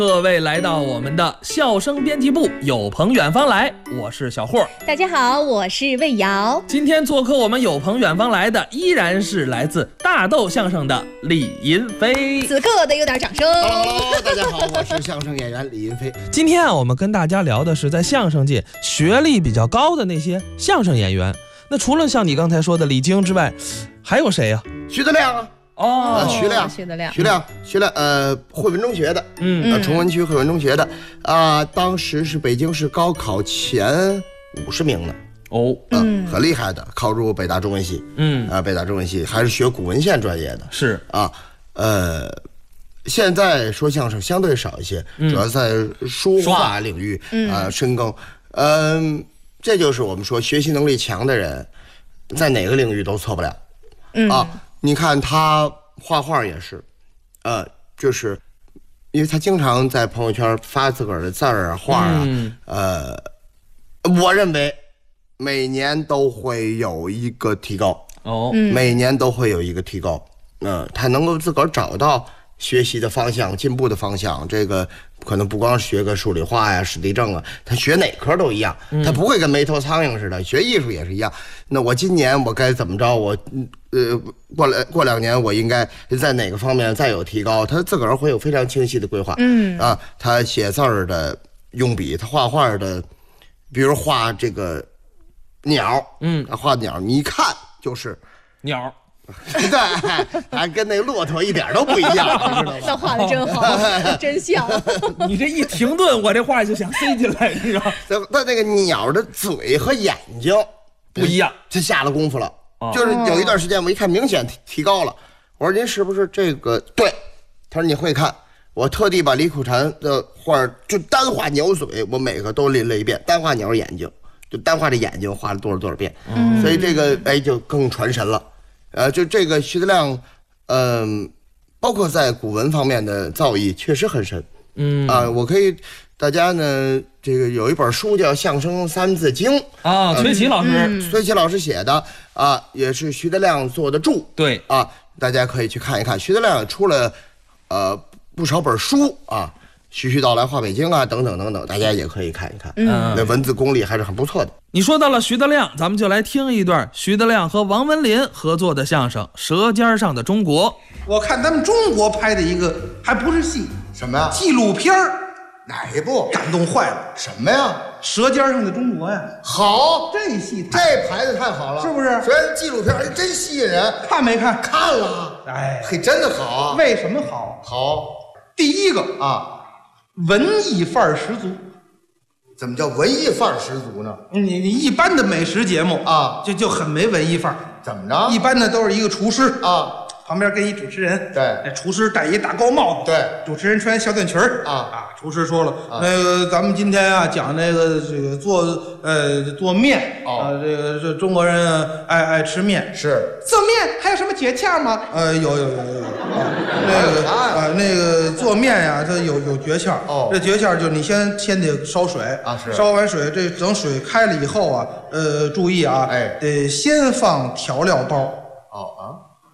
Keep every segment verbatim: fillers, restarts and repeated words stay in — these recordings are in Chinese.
各位来到我们的笑声编辑部，有朋远方来，我是小霍。 大家好，我是魏瑶。 今天做客我们有朋远方来的，依然是来自大豆相声的李银飞。 此刻得有点掌声。 Hello， 大家好，我是相声演员李银飞。 今天啊，我们跟大家聊的是在相声界学历比较高的那些相声演员。那除了像你刚才说的李菁之外，还有谁呀、 啊？徐德亮啊。 哦， 呃、徐亮， 徐德亮， 徐亮，徐亮，呃，汇文中学的， 嗯， 呃，崇文区汇文中学的，啊、呃，当时是北京市高考前五十名呢， 哦， 嗯、呃，很厉害的，考入北大中文系， 嗯， 啊、呃，北大中文系还是学古文献专业的， 是啊，呃，现在说相声相对少一些，嗯、主要在书画领域啊、嗯呃、深耕，嗯、呃，这就是我们说学习能力强的人，在哪个领域都错不了，嗯啊。你看他画画也是，呃，就是因为他经常在朋友圈发自个儿的字儿啊、画啊，嗯、呃，我认为每年都会有一个提高哦，每年都会有一个提高，嗯、呃，他能够自个儿找到学习的方向、进步的方向，这个可能不光是学个数理化呀、史地政啊，他学哪科都一样，他不会跟没头苍蝇似的。学艺术也是一样。那我今年我该怎么着？我呃，过来过两年我应该在哪个方面再有提高？他自个儿会有非常清晰的规划。嗯啊，他写字儿的用笔，他画画的，比如画这个鸟，嗯，他画鸟，你一看就是鸟。 对，还跟那骆驼一点都不一样，知道吗？ 那画的真好，真像。 你这一停顿，我这话就想塞进来，你知道？ 但那个鸟的嘴和眼睛不一样， 他下了功夫了。哦、就是有一段时间，我一看明显提高了。我说您是不是这个？对，他说你会看。我特地把李苦禅的画就单画鸟嘴，我每个都临了一遍，单画鸟眼睛，就单画这眼睛画了多少多少遍。嗯、所以这个哎就更传神了。呃，就这个徐德亮，嗯、呃，包括在古文方面的造诣确实很深。嗯啊、呃，我可以，大家呢，这个有一本书叫《相声三字经》 啊，崔琦老师， 嗯、崔琦老师写的啊，也是徐德亮做的注。 对啊，大家可以去看一看。徐德亮出了呃不少本书啊，徐徐道来话北京啊，等等等等，大家也可以看一看。嗯，那文字功力还是很不错的。 你说到了徐德亮，咱们就来听一段徐德亮和王文林合作的相声《舌尖上的中国》。 我看咱们中国拍的一个还不是戏， 什么呀？ 纪录片儿。 哪一部？ 感动坏了。 什么呀？ 舌尖上的中国呀。 好， 这戏这牌子太好了， 是不是？ 虽然纪录片还真吸引人， 看没看？ 看了。 哎， 嘿，真的好啊。 为什么好？ 好， 第一个啊， 文艺范儿十足。 怎么叫文艺范儿十足呢？ 你你一般的美食节目啊， 就就很没文艺范儿。 怎么着？ 一般的都是一个厨师啊， 旁边跟一主持人。 对， 那厨师戴一大高帽子。 对， 主持人穿小短裙儿。 啊啊，厨师说了，啊、那个咱们今天啊讲那个这个做呃做面。哦。啊，这个这中国人、啊、爱爱吃面。 是。 做面还有什么诀窍吗？呃，有有有有有。啊，那个啊，那个做面呀、啊，它有有诀窍。哦。这诀窍就是你先先得烧水啊，是。 烧完水，这等水开了以后啊，呃，注意啊， 哎， 得先放调料包。 哦啊。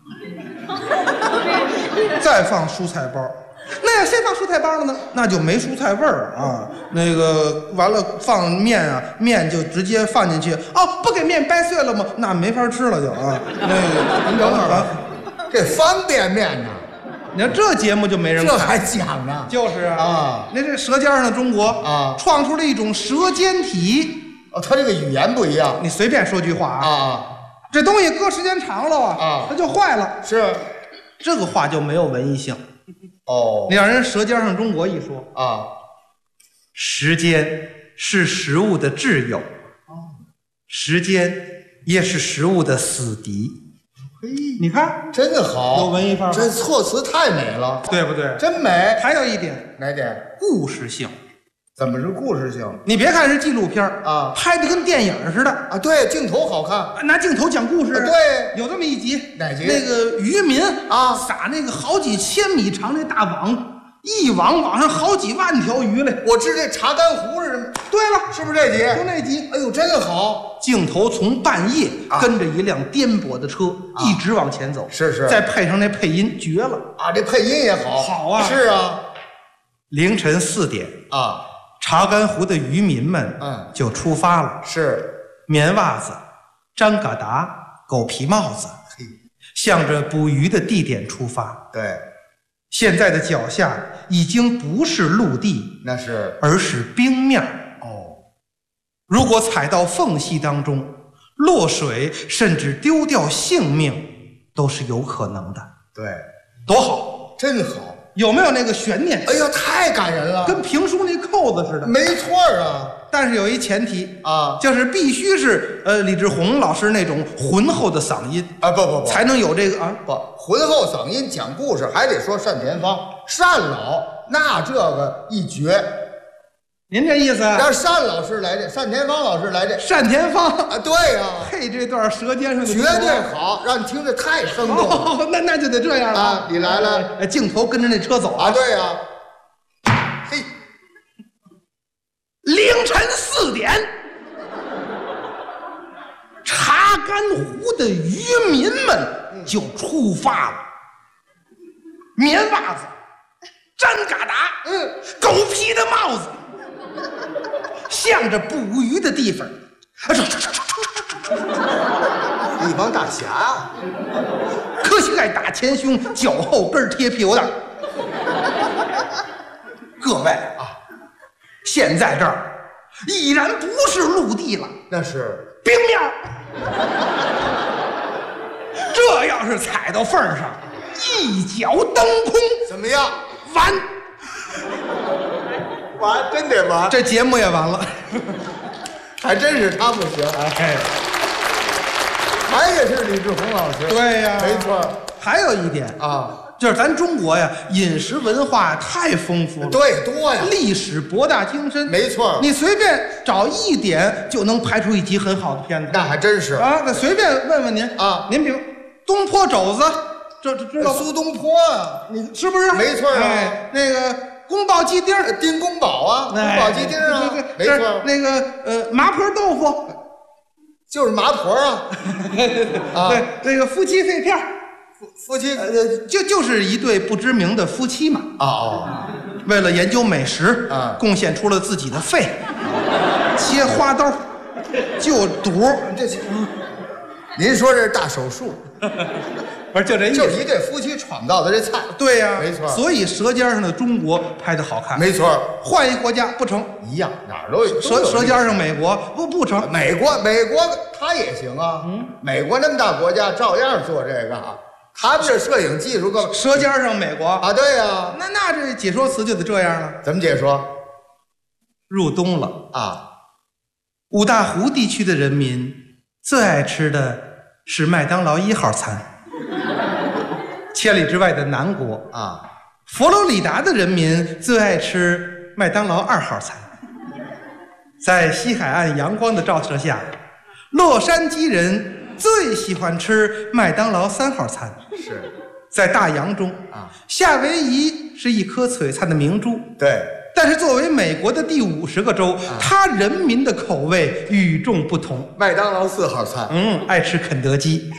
再放蔬菜包。那要先放蔬菜包了呢，那就没蔬菜味儿啊。那个完了放面啊，面就直接放进去。哦，不给面掰碎了吗？那没法吃了就啊。那个您等会儿啊，这方便面呢？ 你看这节目就没人看， 这还讲呢？ 就是啊。 啊， 那这《舌尖上的中国》 啊， 创出了一种舌尖体。 哦，他这个语言不一样。 你随便说句话啊。 啊。 这东西搁时间长了啊，啊，它就坏了。 是。 这个话就没有文艺性。 哦， 你让人《舌尖上中国》一说啊， 时间是食物的挚友，哦，时间也是食物的死敌。 嘿， 你看， 真的好， 有文艺范儿， 这措辞太美了， 对不对？ 真美。 还有一点， 哪点？ 故事性。 怎么是故事性？ 你别看是纪录片啊， 拍的跟电影似的啊，对，镜头好看， 拿镜头讲故事。 啊、对， 有这么一集， 哪集？ 那个渔民啊， 撒那个好几千米长那大网，一网网上好几万条鱼来。 我知这查干湖是什么？ 对了， 是不是这集？ 就那集。 哎呦，真的好！ 镜头从半夜、啊、跟着一辆颠簸的车、啊、一直往前走， 是是， 再配上那配音，绝了啊！这配音也好， 好啊！ 是啊。 凌晨四点啊， 查干湖的渔民们嗯就出发了， 是棉袜子、粘嘎达、狗皮帽子，向着捕鱼的地点出发。 对， 现在的脚下已经不是陆地， 那是而是冰面。 哦， 如果踩到缝隙当中，落水甚至丢掉性命都是有可能的。 对， 多好， 真好。 有没有那个悬念？ 哎呀，太感人了， 跟评书那扣子似的。 没错啊。 但是有一前提啊， 就是必须是呃李志宏老师那种浑厚的嗓音啊，不不不， 才能有这个啊不浑厚嗓音讲故事，还得说单田芳、单老，那这个一绝。 您这意思？ 让单老师来这，单田芳老师来这， 单田芳啊，对呀、啊， 配这段《舌尖上的绝对好，让你听着太生动了。 哦，那那就得这样了啊！你来了， 呃，镜头跟着那车走啊，对呀、啊。嘿， 凌晨四点，查干湖的渔民们就出发了，棉袜子、粘嘎达、 嗯， 狗皮的帽子。向着捕鱼的地方， 一帮大侠， 可喜爱打前胸，脚后跟贴屁股蛋。各位啊，现在这儿已然不是陆地了， 那是冰面。这要是踩到缝上，一脚蹬空， 怎么样？ 完。 完，真得完， 这节目也完了， 还真是他不行， 哎， 还得是李志宏老师， 对呀， 没错。 还有一点啊， 就是咱中国呀，饮食文化太丰富了， 对，多呀， 历史博大精深， 没错。 你随便找一点就能拍出一集很好的片子， 那还真是啊。那随便问问您啊， 您比如东坡肘子，这这知道苏东坡啊， 你是不是？ 没错啊， 哎、那个。宫保鸡丁儿， 丁公宝啊，宫保鸡丁啊，没错。 那个呃，麻婆豆腐， 就是麻婆啊。 啊，对，那个夫妻肺片， 夫夫妻呃，就就是一对不知名的夫妻嘛。 哦哦， 为了研究美食， 啊， 贡献出了自己的肺，切花刀，就肚， 这，您说这是大手术。 不是就这意思， 就是一对夫妻创造的这菜。 对呀、啊， 没错。 所以《舌尖上的中国》拍的好看。 没错， 换一国家不成， 一样，哪儿都有。 舌舌尖上美国不不成， 美国美国他也行啊。嗯，美国那么大国家照样做这个，他们这摄影技术够。 舌尖上美国啊，对呀、啊。 那那这解说词就得这样了。 怎么解说？ 入冬了啊， 五大湖地区的人民最爱吃的是麦当劳一号餐。千里之外的南国啊， 佛罗里达的人民最爱吃麦当劳二号餐。在西海岸阳光的照射下，洛杉矶人最喜欢吃麦当劳三号餐。 是在大洋中啊， 夏威夷是一颗璀璨的明珠。 对， 但是作为美国的第五十个州， 啊、 它人民的口味与众不同。 麦当劳四号餐， 嗯，爱吃肯德基。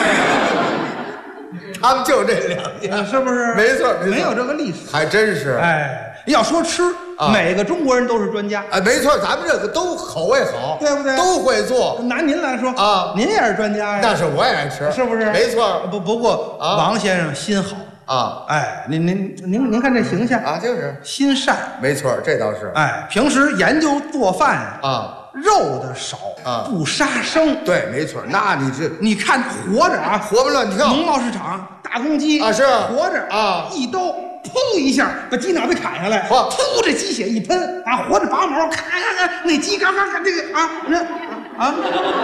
他们就这两样， 是不是？ 没错，没错， 没有这个历史， 还真是。 哎，要说吃，啊、每个中国人都是专家。 哎，没错，咱们这个都口味好， 对不对？ 都会做。 拿您来说啊， 您也是专家呀。 那是我也爱吃， 是不是？ 没错。 不不过，啊、王先生心好啊。 哎，您您您您看这形象啊，就是心善。 没错，这倒是。 哎，平时研究做饭啊。 肉的少啊， 不杀生。 对，没错。那你这你看活着啊， 活蹦乱跳。 农贸市场大公鸡啊，是活着啊， 一刀噗一下把鸡脑袋砍下来， 嚯， 噗这鸡血一喷啊，活着拔毛，咔咔咔，那鸡嘎嘎嘎这个啊人啊，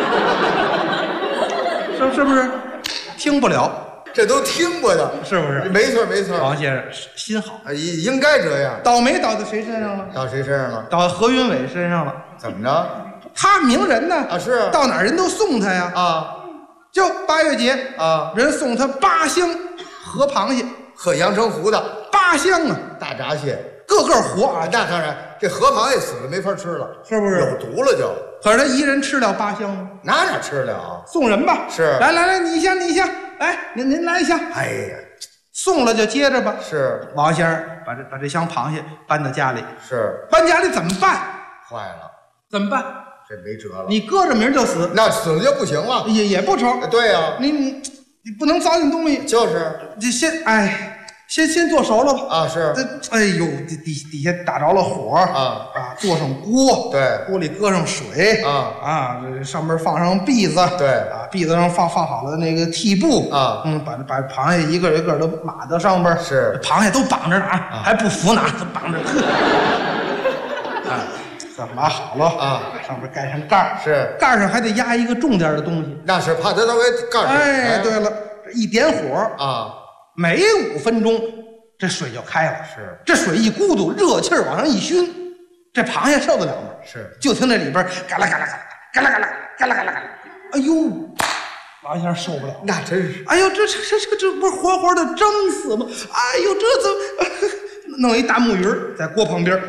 是是不是？听不了。 这都听过的， 是不是？ 没错没错。 王先生心好， 应应该这样。 倒霉倒在谁身上了？ 倒谁身上了？ 倒何云伟身上了。 怎么着？ 他名人呢？ 啊，是到哪儿人都送他呀。 啊， 就八月节啊， 人送他八箱河螃蟹， 喝阳澄湖的八箱啊， 大闸蟹， 个个活啊。 那当然，这河螃蟹死了没法吃了， 是不是？ 有毒了就。 可是他一人吃了八箱吗？ 哪哪吃了？ 送人吧。 是。 来来来，你一箱你一箱，来您您来一箱。 哎呀， 送了就接着吧。 是， 王先生把这把这箱螃蟹搬到家里， 是， 搬家里怎么办？ 坏了， 怎么办？ 这没辙了。 你搁着名就死， 那死了就不行了。 也也不成。 对呀， 你你你不能糟践东西。 就是， 你先哎。先先做熟了吧啊，是这哎呦底底底下打着了火啊啊，做上锅， 对， 锅里搁上水啊啊，这上面放上篦子， 对啊，篦子上放放好了那个屉布啊， 嗯，把把螃蟹一个一个都码到上边， 是， 螃蟹都绑着呢啊，还不服呢，都绑着呢，啊，这码好了啊， 上边盖上盖儿， 是， 盖上还得压一个重点的东西， 那是怕它都给盖住。 哎，对了，一点火啊， 每五分钟。这水就开了， 是这水一咕嘟，热气儿往上一熏，这螃蟹受得了吗？ 是， 就听那里边嘎啦嘎啦嘎啦嘎啦嘎啦嘎啦嘎啦，哎呦，王先生受不了， 那真是， 哎呦，这这这这这不是活活的蒸死吗？哎呦，这怎么弄一大木鱼在锅旁边？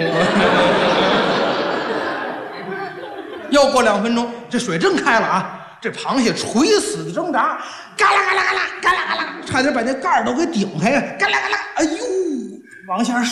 又过两分钟，这水真开了啊！这螃蟹垂死的挣扎，嘎啦嘎啦嘎啦嘎啦嘎啦，差点把那盖儿都给顶开呀！嘎啦嘎啦，哎呦，王先生